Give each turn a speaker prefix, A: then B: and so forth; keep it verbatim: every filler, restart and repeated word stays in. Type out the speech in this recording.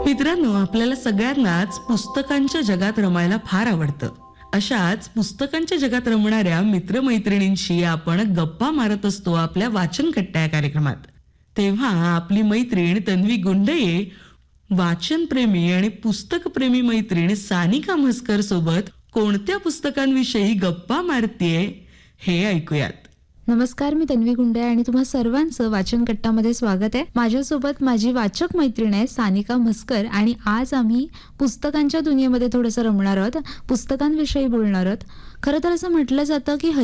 A: मित्रांनो, आपल्याला सगळ्यांनाच पुस्तकांच्या जगात रमायला फार आवडतं. अशाच पुस्तकांच्या जगात रमणाऱ्या मित्रमैत्रिणींशी आपण गप्पा मारत असतो आपल्या वाचन कट्टा या कार्यक्रमात. तेव्हा आपली मैत्रीण तन्वी गुंडये वाचनप्रेमी आणि पुस्तकप्रेमी मैत्रीण सानिका म्हस्कर सोबत कोणत्या पुस्तकांविषयी गप्पा मारतीये हे ऐकूयात.
B: नमस्कार, मी तन्वी गुंडे आणि तुम्हा सर्वांचं वाचन कट्टामध्ये स्वागत आहे. माझ्यासोबत माझी वाचक मैत्रीण आहे सानिका म्हस्कर आणि आज आम्ही पुस्तकांच्या दुनियेमध्ये थोडंसं रमणार आहोत, पुस्तकांविषयी बोलणार आहोत. खरं तर असं म्हटलं जातं की